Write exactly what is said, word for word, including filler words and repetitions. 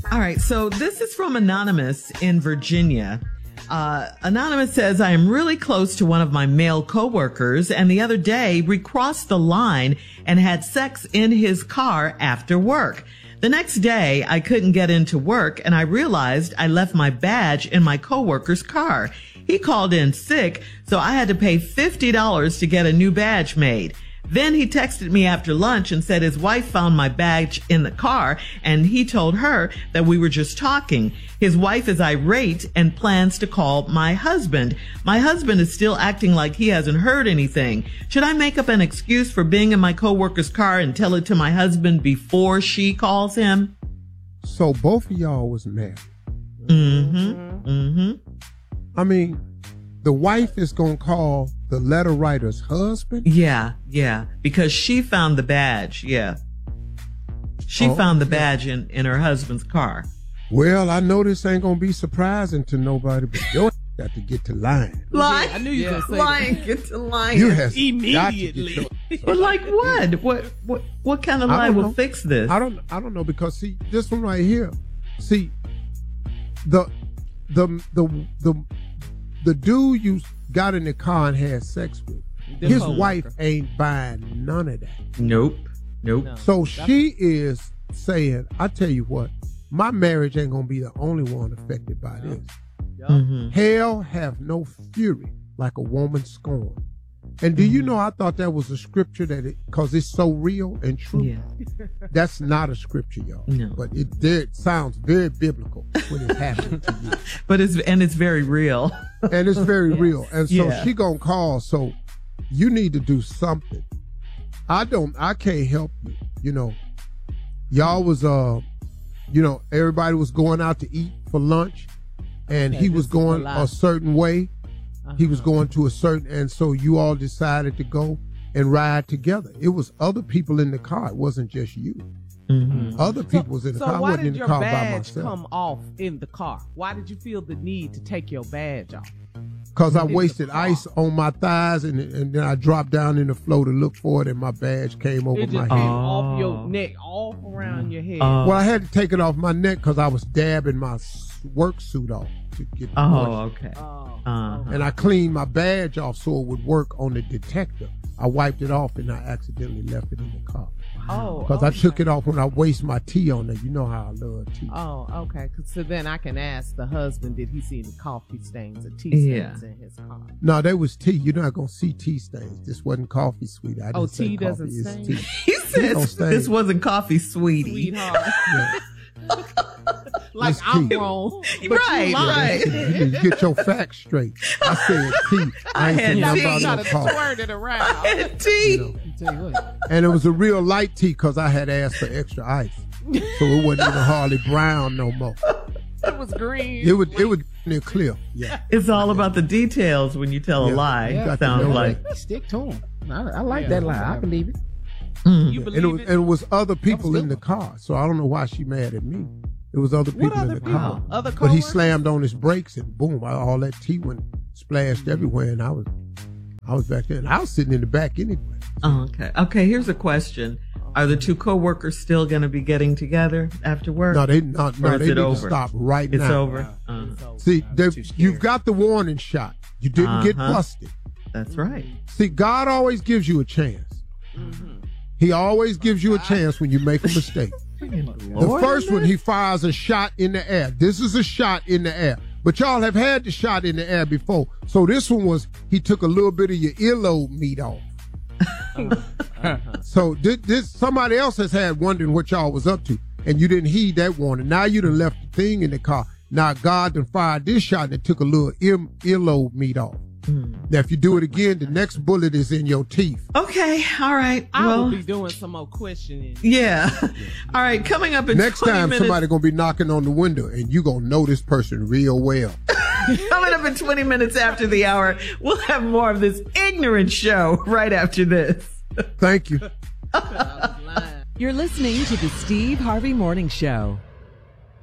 All right, so this is from Anonymous in Virginia. Uh, Anonymous says, I am really close to one of my male coworkers, and the other day we crossed the line and had sex in his car after work. The next day, I couldn't get into work, and I realized I left my badge in my coworker's car. He called in sick, so I had to pay fifty dollars to get a new badge made. Then he texted me after lunch and said his wife found my badge in the car, and he told her that we were just talking. His wife is irate and plans to call my husband. My husband is still acting like he hasn't heard anything. Should I make up an excuse for being in my coworker's car and tell it to my husband before she calls him? So both of y'all was married. Mm-hmm. Mm-hmm. I mean, the wife is going to call the letter writer's husband? Yeah, yeah. Because she found the badge, yeah. She oh, found the badge in, in her husband's car. Well, I know this ain't going to be surprising to nobody, but your got to get to lying. Lying? Yeah, I knew you yeah. were going to say lying, that. get to lying. You have immediately. But like what? What what what kind of lie will know. fix this? I don't I don't know, because see, this one right here, see, the the the the the dude you got in the car and had sex with, The his co-worker. wife ain't buying none of that. Nope. Nope. No. So she is saying, I tell you what, my marriage ain't gonna be the only one affected by this. Yep. Mm-hmm. Hell have no fury like a woman scorned. And do you know, I thought that was a scripture that it, cause it's so real and true. Yeah. That's not a scripture, y'all. No. But it, it sounds very biblical when it's happening to you. But it's and it's very real. And it's very Yes. real. And so Yeah. she gonna call. So you need to do something. I don't, I can't help you. You know, y'all was, uh, you know, everybody was going out to eat for lunch, and Okay, he was this is going a lie. a certain way. He was Uh-huh. going to a certain, and so you all decided to go and ride together. It was other people in the car. It wasn't just you. Mm-hmm. Other people was in the so car. I why wasn't did in the your car by badge myself. come off in the car? Why did you feel the need to take your badge off? Because I in the wasted car? ice on my thighs, and and then I dropped down in the floor to look for it, and my badge came over It my just head. came Oh. off your neck, off around your head. Oh. Well, I had to take it off my neck because I was dabbing my s- work suit off to get the Oh, wash. okay. oh, Uh-huh. And I cleaned my badge off so it would work on the detector. I wiped it off, and I accidentally left it in the car. oh, Because I okay. took it off when I waste my tea on there. You know how I love tea. Oh, okay. 'Cause So then I can ask the husband, did he see any coffee stains or tea Yeah. stains in his car? No, that was tea. You're not going to see tea stains. This wasn't coffee, sweetie. I didn't Oh, say tea coffee. doesn't It's stain? tea. He don't says stain. this wasn't coffee, sweetie. Sweetheart. Yeah. like It's I'm tea. wrong. but Right, you lying. right. You need to get your facts straight. I said tea. I ain't I said had nothing tea. about Try no to coffee. twirl it around. And tea. You know. Tell you what. And it was a real light tea because I had asked for extra ice. So it wasn't even hardly brown no more. It was green. It was it was near clear. Yeah. It's all about the details when you tell Yeah. a lie. You got to Sounds know like. that. Stick to him. I, I like Yeah. that lie. I believe it. Mm. You And believe it was it? and it was other people good in the car. So I don't know why she mad at me. It was other people What in other the people? car. Other But he coworkers? slammed on his brakes and boom, all that tea went splashed everywhere, and I was I was back there. And I was sitting in the back anyway. Oh, okay. Okay, here's a question. Are the two coworkers still going to be getting together after work? No, they no, Or no is they it need to over? stop right It's now. over. Uh, It's over. See, I'm they- too scared. you've got the warning shot. You didn't get Uh-huh. busted. that's right. See, God always gives you a chance. He always gives you a chance when you make a mistake. The first one, he fires a shot in the air. This is a shot in the air. But y'all have had the shot in the air before. So this one was, he took a little bit of your earlobe meat off. So this, this somebody else has had wondering what y'all was up to, and you didn't heed that warning. Now you done left the thing in the car. Now God done fired this shot and it took a little ear, earlobe meat off. Now if you do it again, the next bullet is in your teeth. Okay, all right. I well, will be doing some more questioning. yeah. All right, coming up in Next twenty time minutes. somebody gonna be knocking on the window and you gonna know this person real well. Coming up in twenty minutes after the hour, we'll have more of this ignorant show right after this. Thank you. I was lying. You're listening to the Steve Harvey Morning Show.